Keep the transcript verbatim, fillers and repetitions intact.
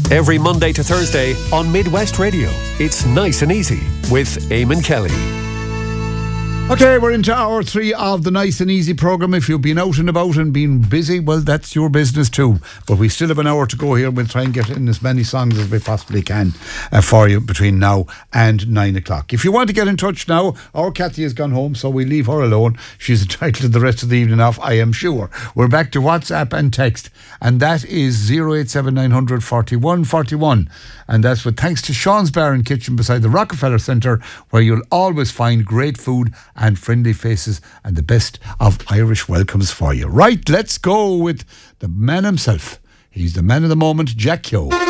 Every Monday to Thursday on Midwest Radio. It's Nice and Easy with Eamon Kelly. Okay, we're into hour three of the Nice and Easy programme. If you've been out and about and been busy, well, that's your business too. But we still have an hour to go here. We'll try and get in as many songs as we possibly can uh, for you between now and nine o'clock. If you want to get in touch now, our Kathy has gone home, so we leave her alone. She's entitled to the rest of the evening off, I am sure. We're back to WhatsApp and text, and that is zero eight seven nine hundred forty-one forty-one. And that's with thanks to Sean's Bar and Kitchen beside the Rockefeller Centre, where you'll always find great food and friendly faces and the best of Irish welcomes for you. Right, let's go with the man himself. He's the man of the moment, Jack Keogh.